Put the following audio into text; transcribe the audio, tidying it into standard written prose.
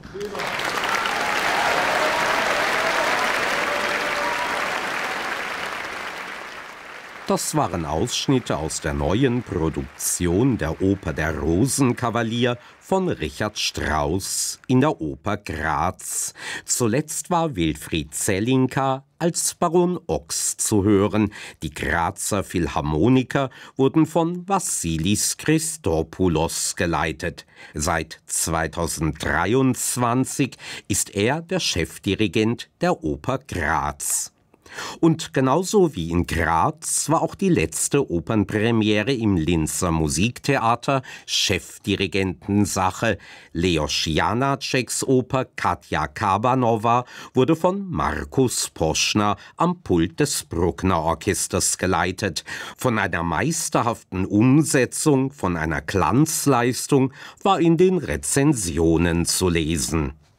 Das waren Ausschnitte aus der neuen Produktion der Oper Der Rosenkavalier von Richard Strauss in der Oper Graz. Zuletzt war Wilfried Zellinka als Baron Ochs zu hören. Die Grazer Philharmoniker wurden von Vassilis Christopoulos geleitet. Seit 2023 ist er der Chefdirigent der Oper Graz. Und genauso wie in Graz war auch die letzte Opernpremiere im Linzer Musiktheater Chefdirigentensache. Leos Janaceks Oper Katja Kabanova wurde von Markus Poschner am Pult des Bruckner Orchesters geleitet. Von einer meisterhaften Umsetzung, von einer Glanzleistung war in den Rezensionen zu lesen.